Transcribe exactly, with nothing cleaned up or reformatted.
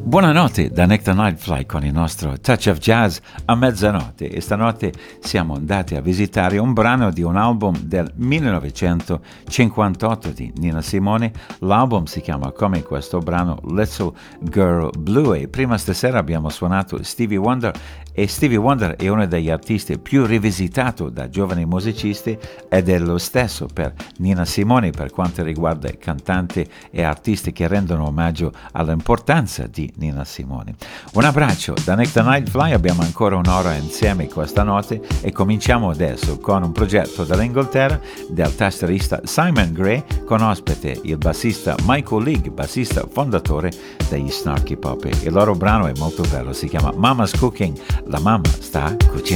Buonanotte da Nick the Nightfly con il nostro Touch of Jazz a mezzanotte e stanotte siamo andati a visitare un brano di un album del millenovecentocinquantotto di Nina Simone. L'album si chiama come questo brano Little Girl Blue e prima stasera abbiamo suonato Stevie Wonder e Stevie Wonder è uno degli artisti più rivisitato da giovani musicisti ed è lo stesso per Nina Simone per quanto riguarda i cantanti e artisti che rendono omaggio all'importanza di Nina Simone. Un abbraccio da Nick the Nightfly, abbiamo ancora un'ora insieme questa notte e cominciamo adesso con un progetto dall'Inghilterra del tastierista Simon Gray con ospite il bassista Michael League, bassista fondatore degli Snarky Puppy. Il loro brano è molto bello, si chiama Mama's Cooking, la mamma sta cucinando.